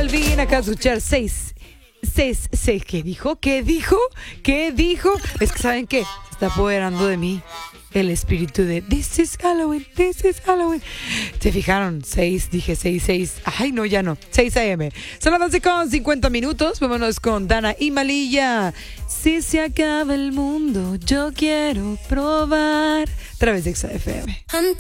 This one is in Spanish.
Balvin, acá escuchar 6. ¿Qué dijo? Es que ¿saben qué? Se está apoderando de mí el espíritu de This is Halloween. ¿Se fijaron? 6, dije 6. Ay, no, ya no. 6 a.m. Son las 11:50. Vámonos con Dana y Malilla. Si se acaba el mundo, yo quiero probar. A través de XFM.